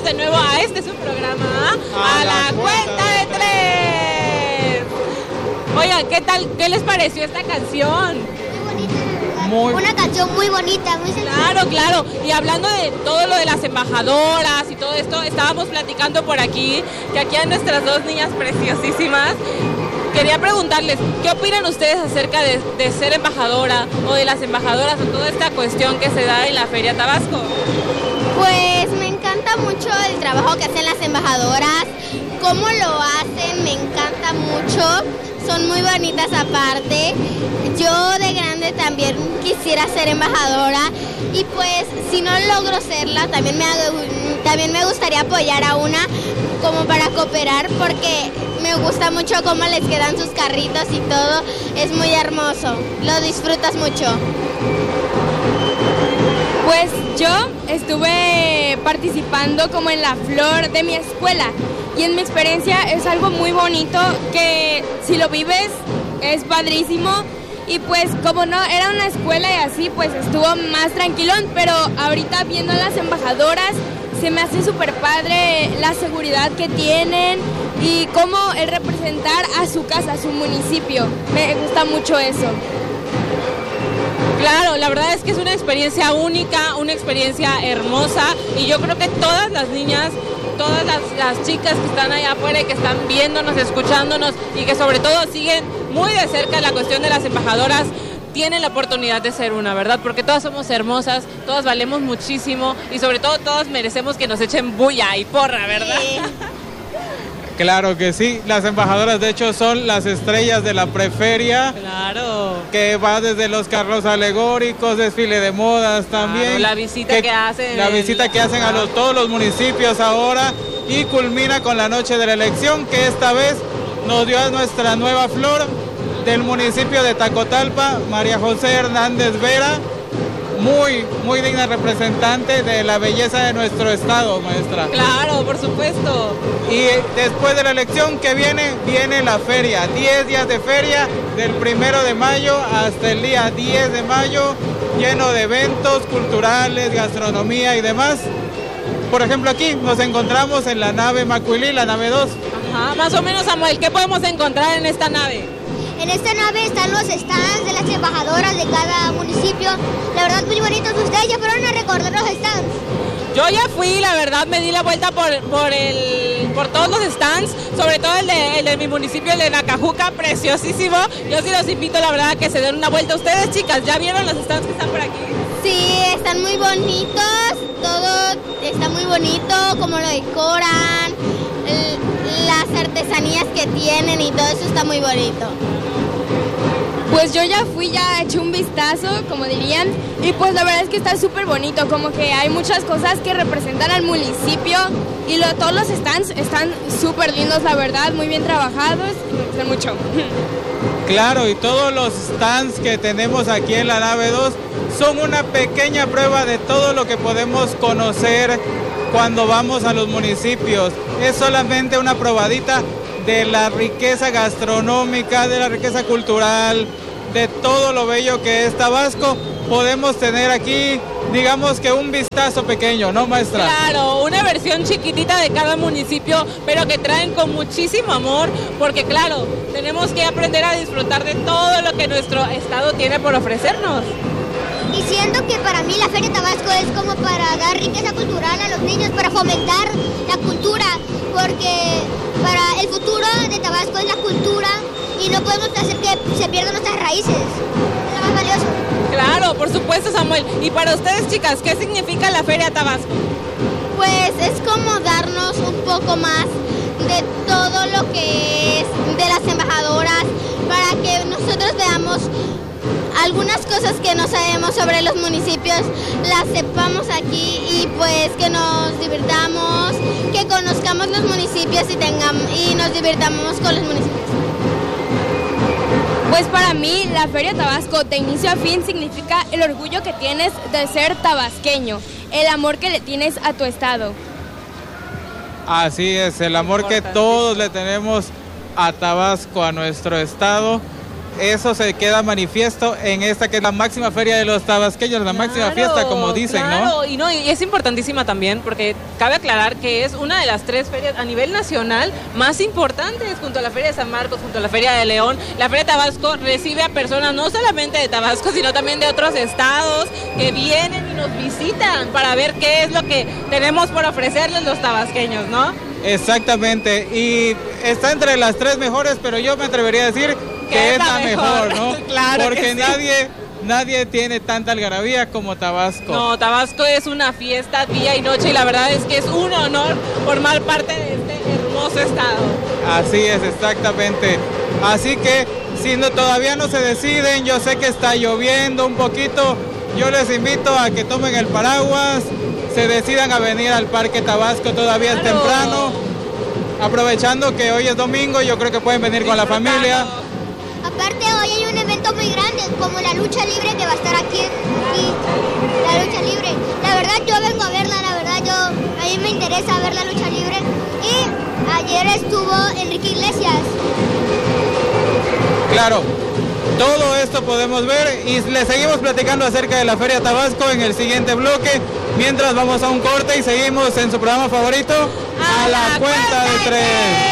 bienvenidos de nuevo a este su programa, a la cuenta de tres. Oigan, ¿qué tal? ¿Qué les pareció esta canción? Una canción muy bonita, muy sencilla. Claro. Y hablando de todo lo de las embajadoras y todo esto, estábamos platicando por aquí, que aquí hay nuestras dos niñas preciosísimas. Quería preguntarles, ¿qué opinan ustedes acerca de ser embajadora o de las embajadoras o toda esta cuestión que se da en la Feria Tabasco? Pues me encanta mucho el trabajo que hacen las embajadoras, cómo lo hacen, me encanta mucho, son muy bonitas aparte. Yo de grande también quisiera ser embajadora y pues si no logro serla, también me gustaría apoyar a una como para cooperar porque me gusta mucho cómo les quedan sus carritos y todo, es muy hermoso, lo disfrutas mucho. Pues yo estuve participando como en la flor de mi escuela y en mi experiencia es algo muy bonito que si lo vives es padrísimo y pues como no era una escuela y así pues estuvo más tranquilón, pero ahorita viendo a las embajadoras se me hace súper padre la seguridad que tienen y cómo el representar a su casa, a su municipio, me gusta mucho eso. Claro, la verdad es que es una experiencia única, una experiencia hermosa y yo creo que todas las niñas, todas las chicas que están allá afuera y que están viéndonos, escuchándonos y que sobre todo siguen muy de cerca la cuestión de las embajadoras, tienen la oportunidad de ser una, ¿verdad? Porque todas somos hermosas, todas valemos muchísimo y sobre todo todas merecemos que nos echen bulla y porra, ¿verdad? Sí. Claro que sí, las embajadoras de hecho son las estrellas de la preferia. Claro. Que va desde los carros alegóricos, desfile de modas también. Claro, la visita que hacen. La visita que hacen a todos los municipios ahora y culmina con la noche de la elección que esta vez nos dio a nuestra nueva flor del municipio de Tacotalpa, María José Hernández Vera. Muy digna representante de la belleza de nuestro estado, maestra. Claro, por supuesto. Y después de la elección que viene la feria, 10 días de feria, del 1 de mayo hasta el día 10 de mayo, lleno de eventos culturales, gastronomía y demás. Por ejemplo, aquí nos encontramos en la nave Macuilí, la nave 2. Ajá, más o menos, Samuel, ¿qué podemos encontrar en esta nave? En esta nave están los stands de las embajadoras de cada municipio. La verdad, muy bonitos. ¿Ustedes ya fueron a recorrer los stands? Yo ya fui, la verdad, me di la vuelta por todos los stands, sobre todo el de mi municipio, el de Nacajuca, preciosísimo. Yo sí los invito, la verdad, a que se den una vuelta. ¿Ustedes, chicas, ya vieron los stands que están por aquí? Sí, están muy bonitos. Todo está muy bonito, como lo decoran, las artesanías que tienen y todo eso está muy bonito. Pues yo ya fui, ya eché un vistazo, como dirían, y pues la verdad es que está súper bonito, como que hay muchas cosas que representan al municipio y todos los stands están súper lindos, la verdad, muy bien trabajados, me gustan mucho. Claro, y todos los stands que tenemos aquí en la nave 2 son una pequeña prueba de todo lo que podemos conocer cuando vamos a los municipios. Es solamente una probadita de la riqueza gastronómica, de la riqueza cultural, de todo lo bello que es Tabasco. Podemos tener aquí, digamos que un vistazo pequeño, ¿no, maestra? Claro, una versión chiquitita de cada municipio, pero que traen con muchísimo amor, porque claro, tenemos que aprender a disfrutar de todo lo que nuestro estado tiene por ofrecernos. Y siento que para mí la Feria Tabasco es como para dar riqueza cultural a los niños, para fomentar la cultura, porque para el futuro de Tabasco es la cultura y no podemos hacer que se pierdan nuestras raíces. Es lo más valioso. Claro, por supuesto, Samuel. Y para ustedes, chicas, ¿qué significa la Feria Tabasco? Pues es como darnos un poco más de todo lo que es de las embajadoras, para que nosotros veamos algunas cosas que no sabemos sobre los municipios, las sepamos aquí y pues que nos divirtamos, que conozcamos los municipios y nos divirtamos con los municipios. Pues para mí la Feria Tabasco de inicio a fin significa el orgullo que tienes de ser tabasqueño, el amor que le tienes a tu estado. Así es, el amor que todos le tenemos a Tabasco, a nuestro estado. eso se queda manifiesto en esta que es la máxima feria de los tabasqueños, la máxima fiesta, como dicen, ¿no? Y es importantísima también, porque cabe aclarar que es una de las 3 ferias a nivel nacional más importantes, junto a la Feria de San Marcos, junto a la Feria de León. La Feria de Tabasco recibe a personas no solamente de Tabasco, sino también de otros estados que vienen y nos visitan para ver qué es lo que tenemos por ofrecerles los tabasqueños, ¿no? Exactamente, y está entre las 3 mejores, pero yo me atrevería a decir que es la mejor, ¿no? Claro. Porque nadie tiene tanta algarabía como Tabasco. No, Tabasco es una fiesta día y noche, y la verdad es que es un honor formar parte de este hermoso estado. Así es, exactamente. Así que si todavía no se deciden, yo sé que está lloviendo un poquito, yo les invito a que tomen el paraguas, se decidan a venir al Parque Tabasco, todavía es temprano. Aprovechando que hoy es domingo, yo creo que pueden venir con la familia. Aparte, hoy hay un evento muy grande, como la lucha libre que va a estar aquí, la lucha libre. La verdad, yo vengo a verla, a mí me interesa ver la lucha libre. Y ayer estuvo Enrique Iglesias. Claro, todo esto podemos ver y les seguimos platicando acerca de la Feria Tabasco en el siguiente bloque, mientras vamos a un corte y seguimos en su programa favorito, A la Cuenta de 3.